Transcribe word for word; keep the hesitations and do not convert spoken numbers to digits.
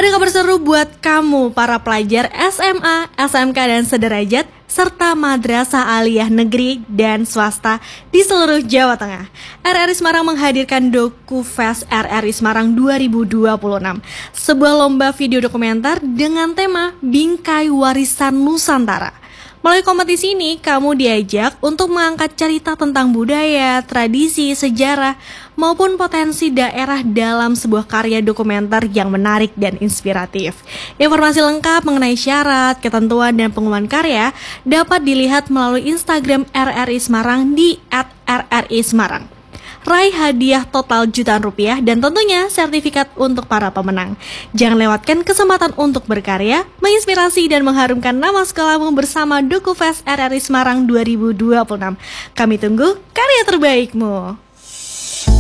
Ada kabar seru buat kamu para pelajar S M A, S M K dan sederajat serta madrasah aliyah negeri dan swasta di seluruh Jawa Tengah. R R I Semarang menghadirkan DokuFest R R I Semarang dua ribu dua puluh enam, sebuah lomba video dokumenter dengan tema Bingkai Warisan Nusantara. Melalui kompetisi ini, kamu diajak untuk mengangkat cerita tentang budaya, tradisi, sejarah, maupun potensi daerah dalam sebuah karya dokumenter yang menarik dan inspiratif. Informasi lengkap mengenai syarat, ketentuan, dan pengumuman karya dapat dilihat melalui Instagram R R I Semarang di et R R I Semarang. Raih hadiah total jutaan rupiah dan tentunya sertifikat untuk para pemenang. Jangan lewatkan kesempatan untuk berkarya, menginspirasi dan mengharumkan nama sekolahmu bersama DokuFest R R I Semarang dua ribu dua puluh enam. Kami tunggu karya terbaikmu.